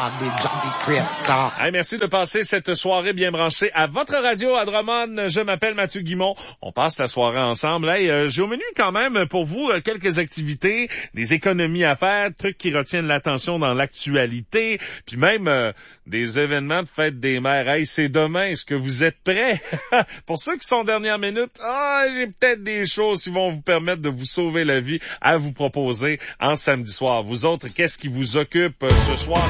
Hey, merci de passer cette soirée bien branchée à votre radio à Drummond. Je m'appelle Mathieu Guimont. On passe la soirée ensemble. Hey, j'ai au menu quand même pour vous quelques activités, des économies à faire, trucs qui retiennent l'attention dans l'actualité, puis même des événements de fête des mères. Hey, c'est demain. Est-ce que vous êtes prêts? Pour ceux qui sont dernière minute, j'ai peut-être des choses qui vont vous permettre de vous sauver la vie à vous proposer en samedi soir. Vous autres, qu'est-ce qui vous occupe ce soir?